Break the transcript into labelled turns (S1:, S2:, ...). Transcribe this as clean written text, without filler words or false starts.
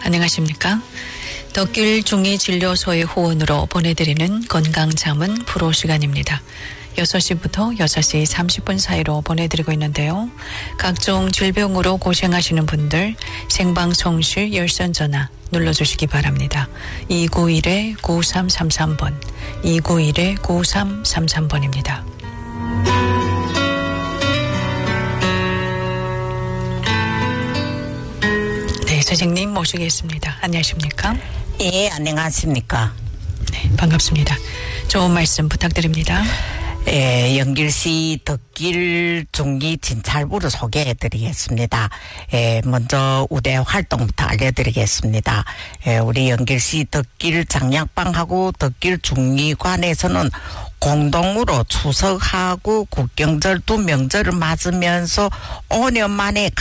S1: 안녕하십니까? 덕길 중이진료소의 후원으로 보내드리는 건강자문 프로 시간입니다. 6시부터 6시 30분 사이로 보내드리고 있는데요. 각종 질병으로 고생하시는 분들 생방송 시 열선 전화 눌러주시기 바랍니다. 291-9333번 291-9333번입니다. 네, 선생님 모시겠습니다. 안녕하십니까?
S2: 예, 안녕하십니까?
S1: 네, 반갑습니다. 좋은 말씀 부탁드립니다.
S2: 예, 연길시 덕길 중기 진찰부를 소개해드리겠습니다. 예, 먼저 우대 활동부터 알려드리겠습니다. 예, 우리 연길시 덕길 장약방하고 덕길 중리관에서는 공동으로 추석하고 국경절 두 명절을 맞으면서 5년 만에